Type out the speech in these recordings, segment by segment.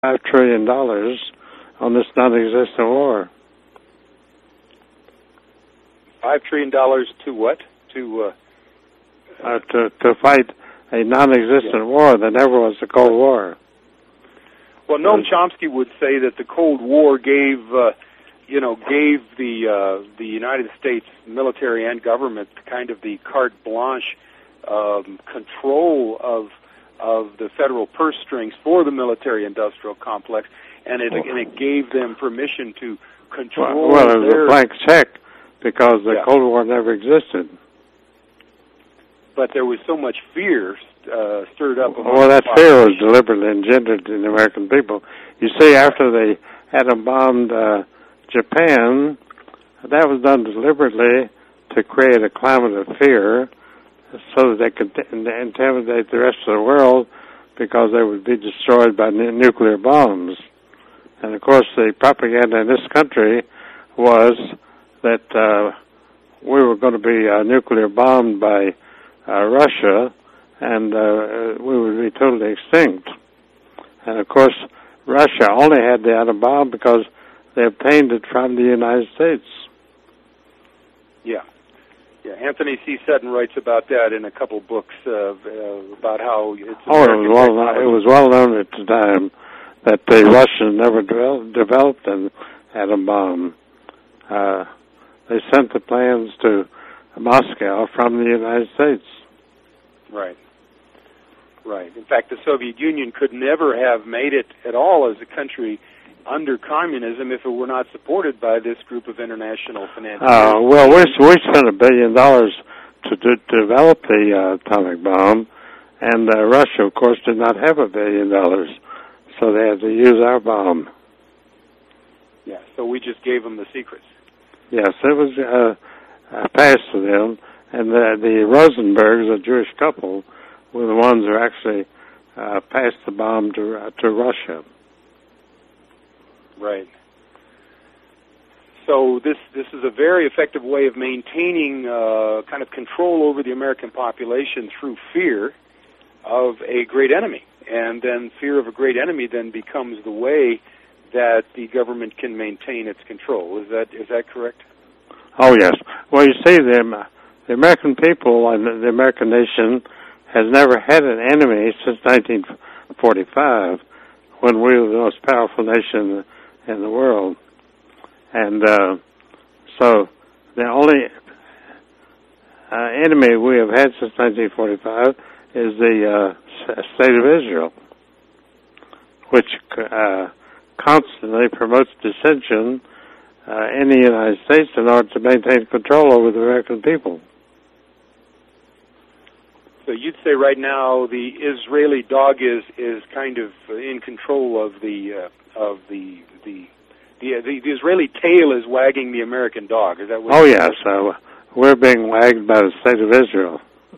$5 trillion on this non-existent war. $5 trillion to what? To fight a non-existent war that never was the Cold War. Well, Noam Chomsky would say that the Cold War gave the United States military and government kind of the carte blanche control of the federal purse strings for the military-industrial complex, and it gave them permission to control. Well, it was a blank check because the Cold War never existed. But there was so much fear stirred up. Well, that fear was deliberately engendered in the American people. You see, after they atom bombed Japan, that was done deliberately to create a climate of fear so that they could intimidate the rest of the world because they would be destroyed by nuclear bombs. And, of course, the propaganda in this country was that we were going to be nuclear bombed by Russia, and we would be totally extinct. And, of course, Russia only had the atom bomb because they obtained it from the United States. Yeah. Anthony C. Sutton writes about that in a couple books about how it's it was well known at the time that the Russians never developed an atom bomb. They sent the plans to Moscow from the United States. Right. In fact, the Soviet Union could never have made it at all as a country under communism if it were not supported by this group of international financiers. Well, we spent $1 billion to develop the atomic bomb, and Russia, of course, did not have $1 billion, so they had to use our bomb. Yeah, so we just gave them the secrets. Yes, it was passed to them, and the Rosenbergs, a Jewish couple, were the ones who actually passed the bomb to Russia. Right. So this is a very effective way of maintaining kind of control over the American population through fear of a great enemy, and then fear of a great enemy then becomes the way that the government can maintain its control. Is that correct? Oh yes. Well, you see, the American people and the American nation has never had an enemy since 1945, when we were the most powerful nation in the world. And so the only enemy we have had since 1945 is the State of Israel, which constantly promotes dissension in the United States in order to maintain control over the American people. So you'd say right now the Israeli dog is kind of in control of the Israeli tail is wagging the American dog. Is that what? Oh yes, we're being wagged by the State of Israel.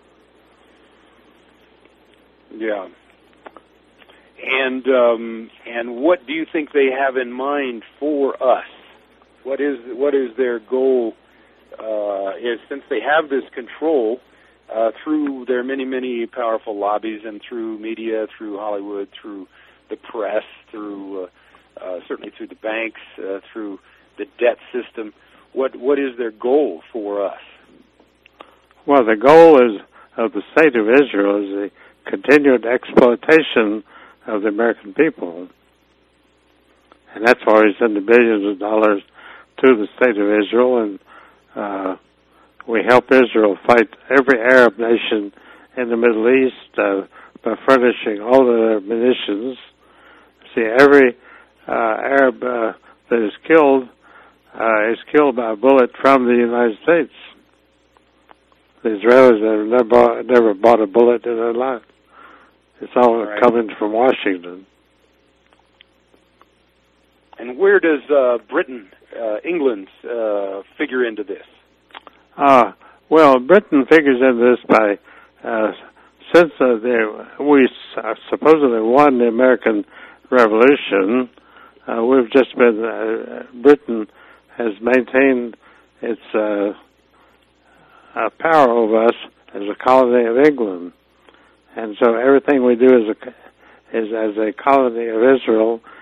Yeah. And what do you think they have in mind for us? What is their goal? Is since they have this control through their many powerful lobbies and through media, through Hollywood, through the press, through certainly through the banks, through the debt system, what is their goal for us? Well, the goal of the State of Israel is the continued exploitation of the American people. And that's why we send the billions of dollars to the State of Israel, and we help Israel fight every Arab nation in the Middle East by furnishing all of their munitions. See, every Arab that is killed by a bullet from the United States. The Israelis have never bought a bullet in their life. It's all coming from Washington. And where does Britain, England, figure into this? Well, Britain figures into this by since we supposedly won the American Revolution. We've just been Britain has maintained its power over us as a colony of England, and so everything we do is as a colony of Israel